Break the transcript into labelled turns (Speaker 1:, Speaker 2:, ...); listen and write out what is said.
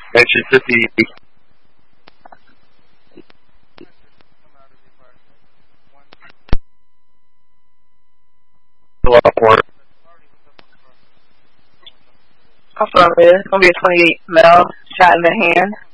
Speaker 1: mentioned 50. A lot more.
Speaker 2: Also, it's going to be a 28 mil shot in the hand.